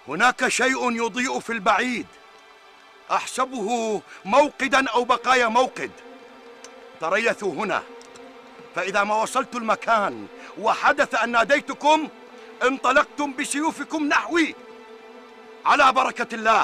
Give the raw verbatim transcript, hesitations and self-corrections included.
هناك شيء يضيء في البعيد، أحسبه موقدا أو بقايا موقد. تريثوا هنا، فإذا ما وصلت المكان وحدث أن ناديتكم انطلقتم بسيوفكم نحوي. على بركة الله.